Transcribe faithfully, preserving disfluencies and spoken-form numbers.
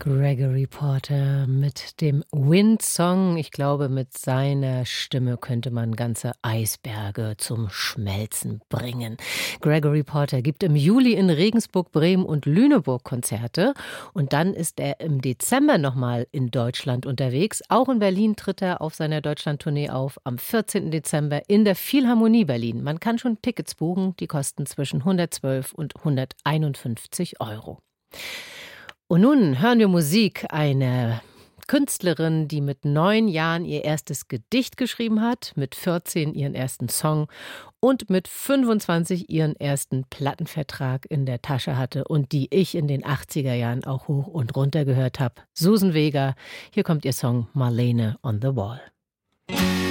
Gregory Porter mit dem Wind-Song. Ich glaube, mit seiner Stimme könnte man ganze Eisberge zum Schmelzen bringen. Gregory Porter gibt im Juli in Regensburg, Bremen und Lüneburg Konzerte. Und dann ist er im Dezember nochmal in Deutschland unterwegs. Auch in Berlin tritt er auf seiner Deutschland-Tournee auf. Am vierzehnten Dezember in der Philharmonie Berlin. Man kann schon Tickets buchen. Die kosten zwischen hundertzwölf und hunderteinundfünfzig Euro. Und nun hören wir Musik einer Künstlerin, die mit neun Jahren ihr erstes Gedicht geschrieben hat, mit vierzehn ihren ersten Song und mit fünfundzwanzig ihren ersten Plattenvertrag in der Tasche hatte und die ich in den achtziger Jahren auch hoch und runter gehört habe. Suzanne Vega, hier kommt ihr Song Marlene on the Wall.